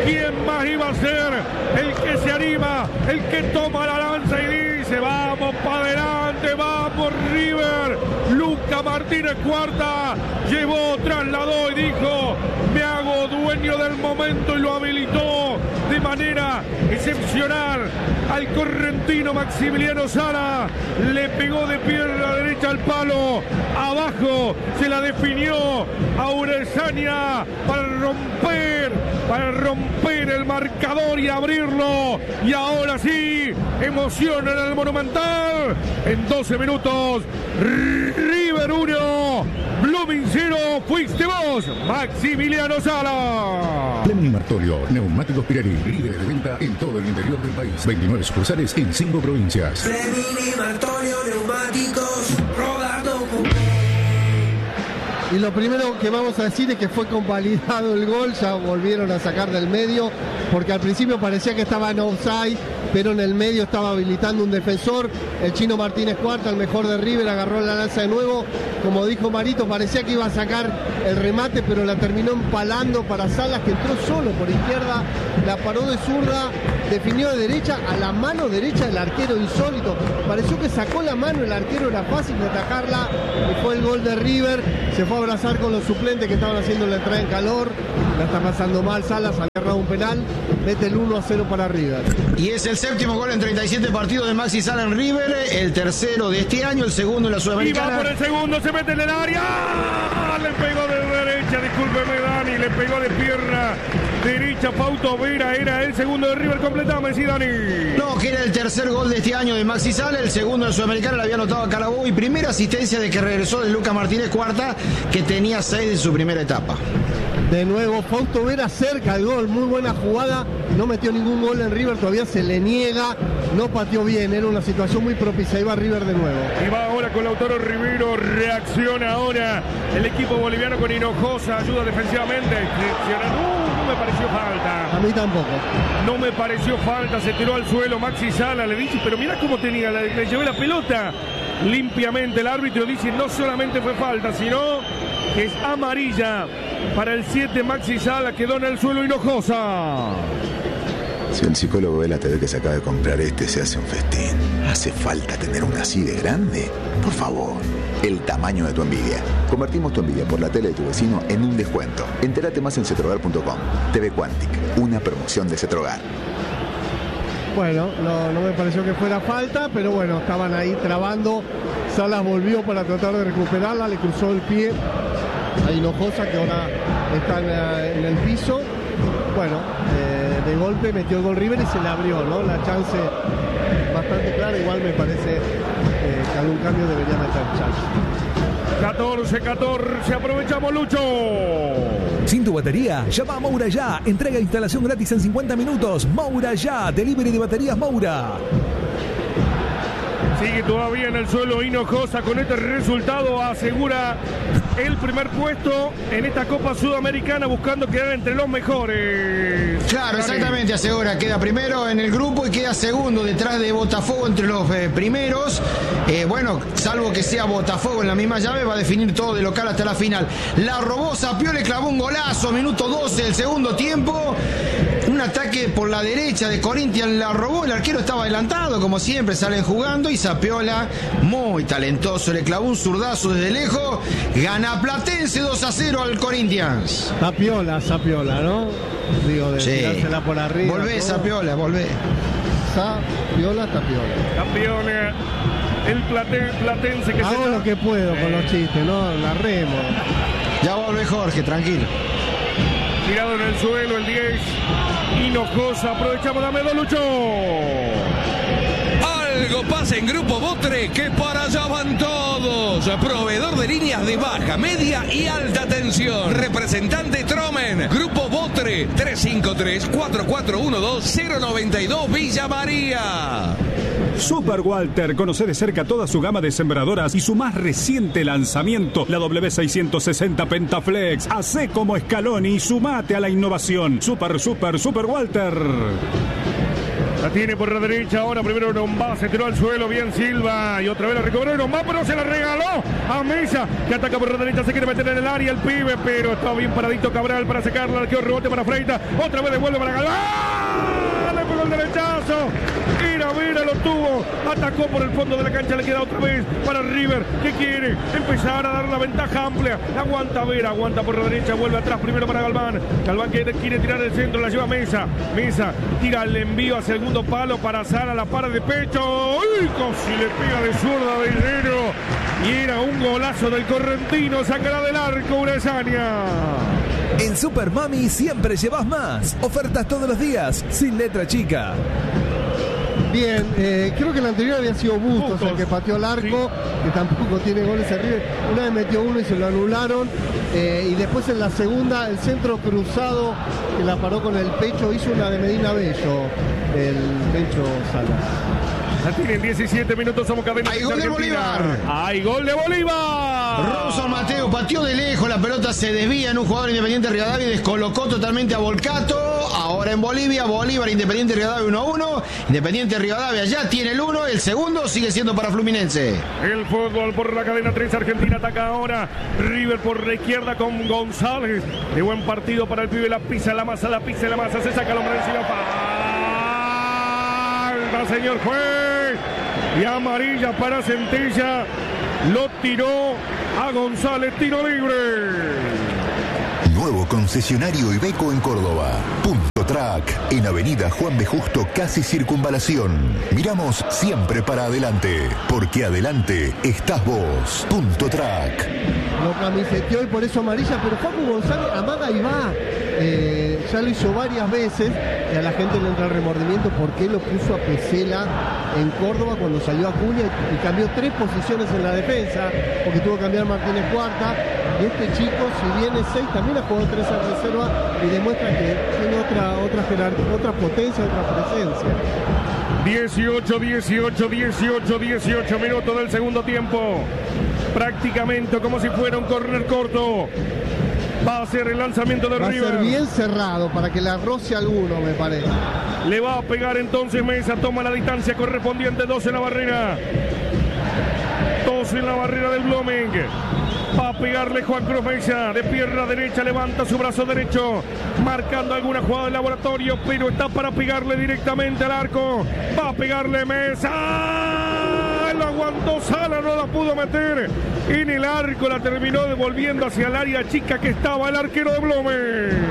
¿Quién más iba a ser el que se anima, el que toma la lanza y dice, vamos para adelante, vamos River? Luca Martínez Cuarta llevó, trasladó y dijo, me hago dueño del momento, y lo habilitó de manera excepcional al correntino Maximiliano Sala. Le pegó de pierna derecha al palo, abajo se la definió a Urezaña para romper el marcador y abrirlo. Y ahora sí, emoción en el Monumental. En 12 minutos, River 1, Blooming 0, fuiste vos, Maximiliano Sala. Fleming y Martolio, neumáticos Pirelli, líderes de venta en todo el interior del país. 29 sucursales en 5 provincias. Fleming y Martolio, neumáticos, rodando con... Y lo primero que vamos a decir es que fue convalidado el gol, ya volvieron a sacar del medio, porque al principio parecía que estaba en offside, pero en el medio estaba habilitando un defensor. El chino Martínez Cuarta, el mejor de River, agarró la lanza de nuevo. Como dijo Marito, parecía que iba a sacar el remate, pero la terminó empalando para Salas, que entró solo por izquierda, la paró de zurda, definió de derecha a la mano derecha del arquero, insólito. Pareció que sacó la mano, el arquero era fácil de atajarla, y fue el gol de River. Se fue a abrazar con los suplentes que estaban haciendo la entrada en calor. La está pasando mal Salas, había errado un penal, mete el 1-0 para River. Y es el séptimo gol en 37 partidos de Maxi Sala en River, el tercero de este año, el segundo en la Sudamericana. Y va por el segundo, se mete en el área, le pegó de derecha, discúlpeme Dani, le pegó de pierna derecha, Pauto Vera, era el segundo de River, completame, sí Dani. No, que era el tercer gol de este año de Maxi Sala, el segundo en la Sudamericana lo había anotado a Carabobo, y primera asistencia de que regresó de Lucas Martínez Cuarta, que tenía 6 en su primera etapa. De nuevo, Fausto Vera cerca del gol, muy buena jugada, no metió ningún gol en River, todavía se le niega, no pateó bien, era una situación muy propicia, iba River de nuevo. Y va ahora con Lautaro Rivero, reacciona ahora el equipo boliviano con Hinojosa, ayuda defensivamente, no me pareció falta. A mí tampoco. No me pareció falta, se tiró al suelo Maxi Sala, le dice, pero mirá cómo tenía, le llevé la pelota limpiamente, el árbitro dice, no solamente fue falta, sino que es amarilla para el 7 Maxi Sala, quedó en el suelo Hinojosa. Si el psicólogo ve la TV que se acaba de comprar se hace un festín. ¿Hace falta tener una así de grande? Por favor, el tamaño de tu envidia. Convertimos tu envidia por la tele de tu vecino en un descuento. Entérate más en cetrogar.com. TV Quantic, una promoción de Cetrogar. Bueno, no me pareció que fuera falta, pero bueno, estaban ahí trabando. Salas volvió para tratar de recuperarla, le cruzó el pie a Hinojosa, que ahora está en el piso. Bueno, de golpe metió el gol River y se le abrió, ¿no? La chance bastante clara, igual me parece que algún cambio debería meter chance. 14-14, aprovechamos Lucho. Sin tu batería, llama a Moura Ya. Entrega e instalación gratis en 50 minutos. Moura Ya, delivery de baterías Moura. Sigue todavía en el suelo Hinojosa, con este resultado asegura el primer puesto en esta Copa Sudamericana, buscando quedar entre los mejores. Claro, exactamente, asegura, queda primero en el grupo y queda segundo detrás de Botafogo entre los primeros. Bueno, salvo que sea Botafogo en la misma llave, va a definir todo de local hasta la final. La robó Sapio, le clavó un golazo, minuto 12 del segundo tiempo. Un ataque por la derecha de Corinthians, la robó, el arquero estaba adelantado, como siempre salen jugando, y Sapiola, muy talentoso, le clavó un zurdazo desde lejos. Gana Platense 2-0 al Corinthians. Sapiola, ¿no? Digo, de tirársela por arriba. Volvé, Sapiola, volvé. Sapiola. Campeón, el Platense que hago lo que puedo con los chistes, ¿no? La remo. Ya volvé, Jorge, tranquilo. Tirado en el suelo el 10 Hinojosa, aprovechamos, dame dos, Lucho. Algo pasa en Grupo Botre, que para allá van todos. Proveedor de líneas de baja, media y alta tensión. Representante Tromen. Grupo Botre, 353-4412-092 Villa María. Super Walter, conoce de cerca toda su gama de sembradoras y su más reciente lanzamiento, la W660 Pentaflex. Hacé como Scaloni y sumate a la innovación. Super Walter. La tiene por la derecha ahora, primero Nombá, se tiró al suelo, bien Silva, y otra vez la recobró Nombá, pero se la regaló a Mesa, que ataca por la derecha, se quiere meter en el área el pibe, pero está bien paradito Cabral para sacarla, quedó rebote para Freitas, otra vez devuelve para Galván, le pegó el derechazo, Mira, lo tuvo, atacó por el fondo de la cancha, le queda otra vez para River, que quiere empezar a dar la ventaja amplia, aguanta Vera, aguanta por la derecha, vuelve atrás primero para Galván quiere tirar el centro, la lleva Mesa tira el envío hacia el segundo palo para Sara, la para de pecho, ¡uy! Casi le pega de zurda de Higuero, y era un golazo del correntino, sacará del arco Urezaña. En Super Mami siempre llevas más. Ofertas todos los días, sin letra chica. Bien, creo que el anterior había sido Bustos el que pateó el arco, sí, que tampoco tiene goles arriba. Una vez metió uno y se lo anularon. Y después en la segunda, el centro cruzado que la paró con el pecho, hizo una de Medina Bello, el Pecho Salas. Tienen 17 minutos, somos cadena. ¡Hay gol de Bolívar! ¡Hay gol de Bolívar! Robson Mateo pateó de lejos, la pelota se desvía en un jugador Independiente Rivadavia y descolocó totalmente a Volcato. Ahora en Bolivia, Bolívar, Independiente Rivadavia 1-1. Independiente Rivadavia ya tiene el 1, el segundo sigue siendo para Fluminense. El fútbol por la cadena 3, Argentina ataca ahora. River por la izquierda con González. De buen partido para el pibe, la pisa la masa, se saca el hombre encima. Falta, señor juez. Y amarilla para Centella. Lo tiró a González, tiro libre. Nuevo concesionario Iveco en Córdoba. Punto Track, en Avenida Juan B. Justo, casi Circunvalación. Miramos siempre para adelante, porque adelante estás vos. Punto Track. Lo camiseteó y por eso amarilla, pero Facu González amaga y va. Ya lo hizo varias veces y a la gente le entra el remordimiento porque lo puso a Pesela en Córdoba cuando salió a Acuña y cambió 3 posiciones en la defensa porque tuvo que cambiar Martínez cuarta. Y este chico, si bien es 6, también ha jugado 3 en reserva y demuestra que tiene otra jerarquía, otra potencia, otra presencia. 18 minutos del segundo tiempo. Prácticamente como si fuera un córner corto. Va a ser el lanzamiento de River. Va a ser bien cerrado para que le arroce alguno, me parece. Le va a pegar entonces Mesa, toma la distancia correspondiente, 2 en la barrera. 2 en la barrera del Blooming. Va a pegarle Juan Cruz Mesa, de pierna derecha, levanta su brazo derecho, marcando alguna jugada de laboratorio, pero está para pegarle directamente al arco. Va a pegarle Mesa. La aguantó Sala, no la pudo meter en el arco, la terminó devolviendo hacia el área chica que estaba el arquero de Blooming.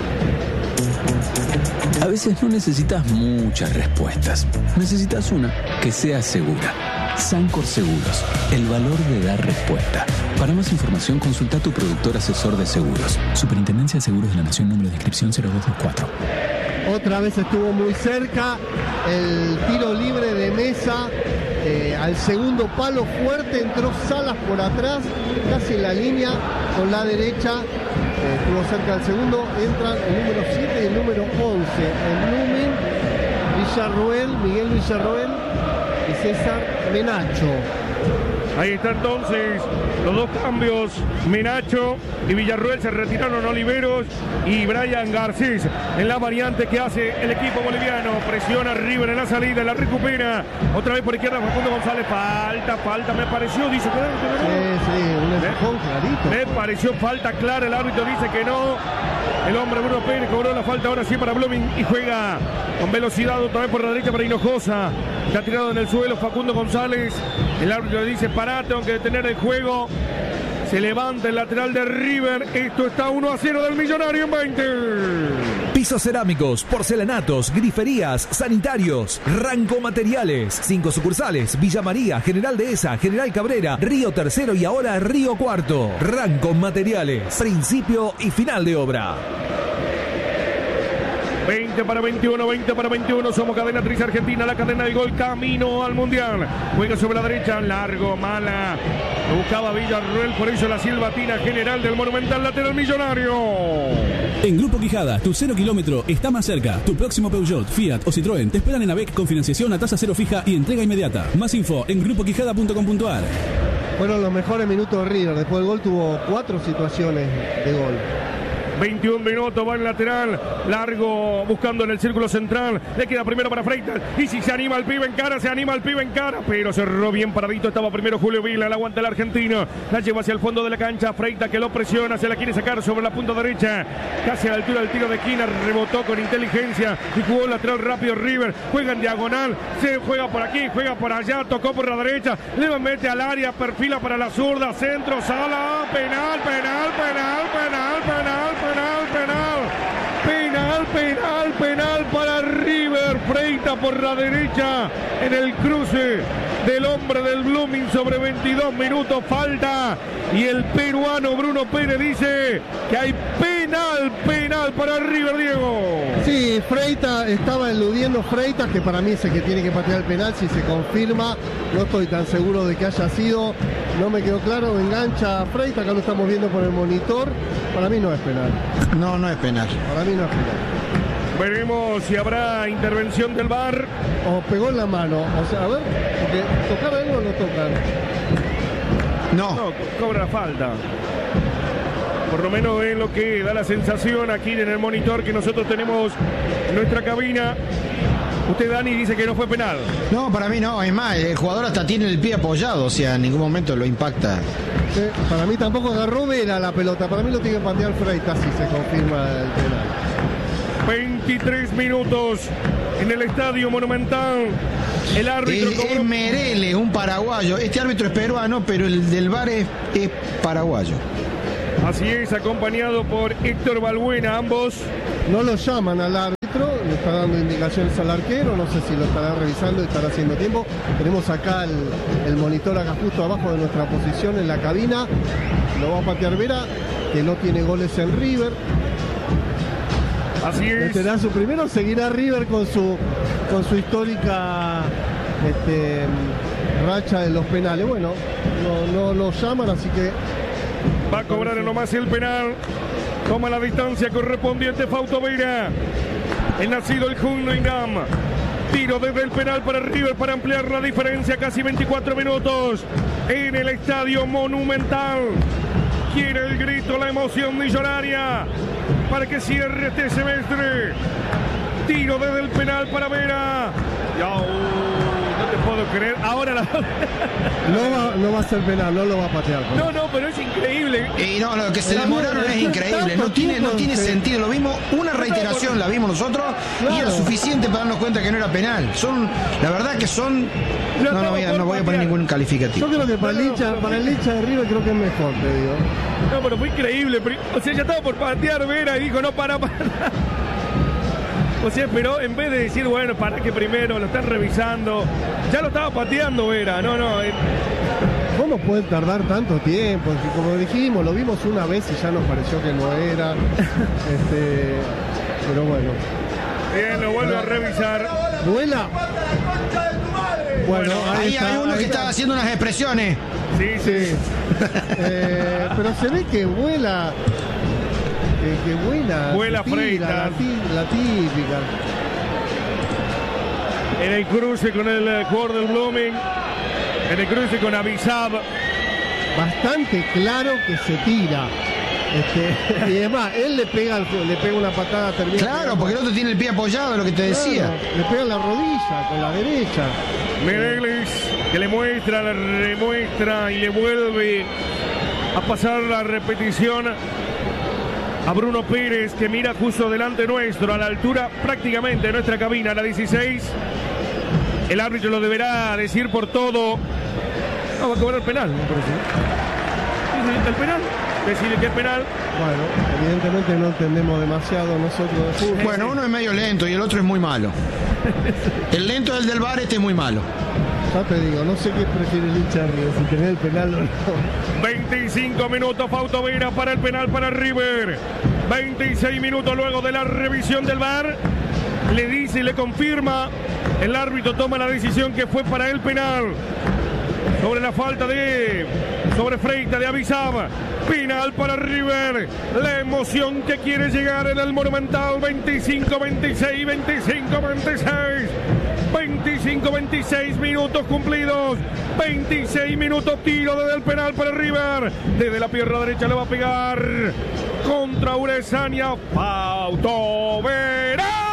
A veces no necesitas muchas respuestas, necesitas una que sea segura. Sancor Seguros, el valor de dar respuesta. Para más información, consulta a tu productor asesor de seguros. Superintendencia de Seguros de la Nación, número de inscripción 0224. Otra vez estuvo muy cerca el tiro libre de Mesa. Al segundo palo fuerte entró Salas por atrás, casi en la línea con la derecha. Estuvo cerca del segundo. Entran el número 7 y el número 11. El Lumen, Miguel Villarroel y César Menacho. Ahí está entonces los dos cambios. Menacho y Villarroel se retiraron. Oliveros y Brian Garcés en la variante que hace el equipo boliviano. Presiona River en la salida, la recupera. Otra vez por izquierda Facundo González. Falta, me pareció, dice que no. Sí, un empujón clarito. Me pareció falta clara, el árbitro dice que no. El hombre Bruno Pérez cobró la falta ahora sí para Blooming y juega con velocidad otra vez por la derecha para Hinojosa. Está tirado en el suelo Facundo González. El árbitro le dice pará, tengo que detener el juego. Se levanta el lateral de River. Esto está 1-0 del Millonario en 20. Pisos cerámicos, porcelanatos, griferías, sanitarios, Ranco Materiales. 5 sucursales: Villa María, General Dehesa, General Cabrera, Río Tercero y ahora Río Cuarto. Ranco Materiales, principio y final de obra. 20 para 21, somos cadena Triz Argentina, la cadena del gol, camino al Mundial. Juega sobre la derecha, largo, mala. Buscaba Villarroel, por eso la silbatina general del Monumental, lateral Millonario. En Grupo Quijada, tu 0 kilómetro está más cerca. Tu próximo Peugeot, Fiat o Citroën te esperan en AVEC con financiación a tasa cero fija y entrega inmediata. Más info en grupoquijada.com.ar. Fueron los mejores minutos de River. Después del gol tuvo 4 situaciones de gol. 21 minutos, va en lateral, largo, buscando en el círculo central, le queda primero para Freitas, y si se anima el pibe en cara, pero cerró bien paradito, estaba primero Julio Vila, la aguanta el argentino, la lleva hacia el fondo de la cancha, Freitas que lo presiona, se la quiere sacar sobre la punta derecha, casi a la altura del tiro de esquina, rebotó con inteligencia, y jugó lateral rápido River, juega en diagonal, se juega por aquí, juega por allá, tocó por la derecha, le mete al área, perfila para la zurda, centro, sala, penal para River. Freitas por la derecha en el cruce del hombre del Blooming sobre 22 minutos falta, y el peruano Bruno Pérez dice que hay penal para River, Diego. Sí, Freitas estaba eludiendo Freitas, que para mí es el que tiene que patear el penal si se confirma. No estoy tan seguro de que haya sido, no me quedó claro. Engancha a Freitas, acá lo estamos viendo por el monitor. Para mí no es penal. No es penal. Para mí no es penal. Veremos si habrá intervención del VAR. O pegó en la mano. O sea, a ver, porque tocar a él no lo tocan. No, cobra la falta. Por lo menos es lo que da la sensación aquí en el monitor que nosotros tenemos en nuestra cabina. Usted, Dani, dice que no fue penal. No, para mí no. Es más, el jugador hasta tiene el pie apoyado, o sea, en ningún momento lo impacta. Sí, para mí tampoco agarró Vera la pelota. Para mí lo tiene que patear Freitas si se confirma el penal. 23 minutos en el Estadio Monumental. El árbitro es Merele, un paraguayo. Este árbitro es peruano, pero el del VAR es paraguayo. Así es, acompañado por Héctor Balbuena, ambos. No lo llaman al árbitro, le está dando indicaciones al arquero, no sé si lo estará revisando y estará haciendo tiempo. Tenemos acá el monitor acá justo abajo de nuestra posición en la cabina. Lo va a patear Vera, que no tiene goles en River. Así es. Será su primero, seguirá River con su histórica racha de los penales. Bueno, no lo llaman, así que va a cobrar nomás el penal. Toma la distancia correspondiente Fausto Vera. El nacido el Hunningham. Tiro desde el penal para River para ampliar la diferencia. Casi 24 minutos en el Estadio Monumental. Quiere el grito, la emoción millonaria para que cierre este semestre. Tiro desde el penal para Vera. No te puedo creer. Ahora no va a ser penal, no lo va a patear. No, pero es increíble. Y no, lo que se demoraron es increíble. No tiene sentido. Lo vimos, una reiteración la vimos nosotros, y era suficiente para darnos cuenta que no era penal. La verdad que son. No voy a poner ningún calificativo. Yo creo que para el hincha de River creo que es mejor, te digo. No, pero fue increíble. O sea, ya estaba por patear Vera y dijo, no, para. O sea, pero en vez de decir, bueno, para que primero lo están revisando, ya lo estaba pateando Vera. ¿Cómo puede tardar tanto tiempo? Como dijimos, lo vimos una vez y ya nos pareció que no era. Pero bueno. Bien, lo vuelvo a revisar. ¿Vuela? Bueno, ahí hay uno que está haciendo unas expresiones. Sí. Pero se ve que vuela. Vuela Freitas. La típica. En el cruce con el jugador del Blooming. En el cruce con Avisab. Bastante claro que se tira. Y además, él le pega una patada termina. Claro, porque el otro tiene el pie apoyado, lo que te decía. Le pega en la rodilla con la derecha. Meirelles, que le muestra, le remuestra y le vuelve a pasar la repetición a Bruno Pérez, que mira justo delante nuestro, a la altura prácticamente de nuestra cabina, a la 16. El árbitro lo deberá decir por todo. No, va a cobrar penal, me parece. ¿El penal? Decirle que es penal. Bueno, evidentemente no entendemos demasiado nosotros de fútbol. Bueno, uno es medio lento y el otro es muy malo. El lento es el del VAR, este es muy malo. Ya te digo, no sé qué prefiere el hincha de River, si tener el penal o no. 25 minutos, Fausto Vera para el penal para River. 26 minutos luego de la revisión del VAR. Le dice y le confirma. El árbitro toma la decisión que fue para el penal. Sobre la falta sobre Freitas de Avisaba. Penal para River. La emoción que quiere llegar en el Monumental. 25-26, 25-26. 26 minutos cumplidos. 26 minutos, tiro desde el penal para River. Desde la pierna derecha le va a pegar contra Uresaña. Fausto Verá.